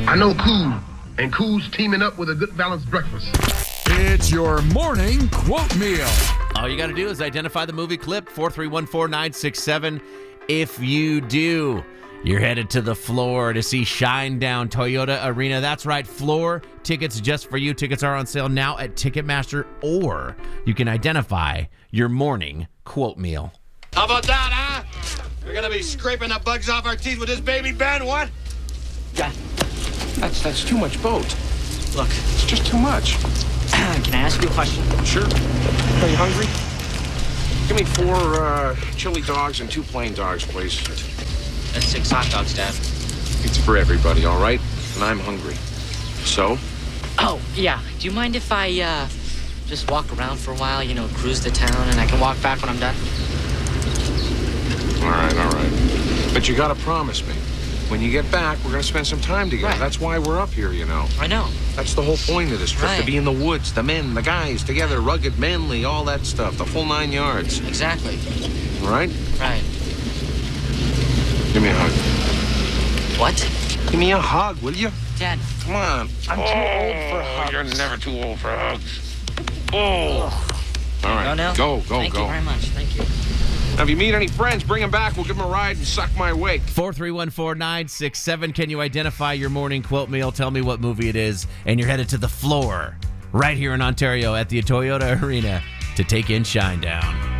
I know Cool, and Cool's teaming up with a good balanced breakfast. It's your morning quote meal. All you got to do is identify the movie clip, 4314967. If you do, you're headed to the floor to see Shinedown Toyota Arena. That's right, floor tickets just for you. Tickets are on sale now at Ticketmaster, or you can identify your morning quote meal. How about that, huh? We're gonna be scraping the bugs off our teeth with this baby Ben, what? Yeah, that's too much boat. Look, It's just too much. Can I ask you a question? Sure. Are you hungry? Give me 4 chili dogs and 2 plain dogs, please. 6 hot dogs, Dad. It's for everybody, all right? And I'm hungry. So? Oh, yeah. Do you mind if I, just walk around for a while, cruise the town, and I can walk back when I'm done? All right. But you gotta promise me. When you get back, we're gonna spend some time together. Right. That's why we're up here, I know. That's the whole point of this trip, Right. to be in the woods, the men, the guys, together, rugged, manly, all that stuff, the full 9 yards. Exactly. All right? Right. Give me a hug. What? Give me a hug, will you? Dad. Come on. I'm too old for hugs. You're never too old for hugs. Oh. All right. Go now? Go. Thank you very much. Thank you. Now, if you meet any friends, bring them back. We'll give them a ride and suck my wake. 4314967. Can you identify your morning quote meal? Tell me what movie it is, and you're headed to the floor right here in Ontario at the Toyota Arena to take in Shinedown.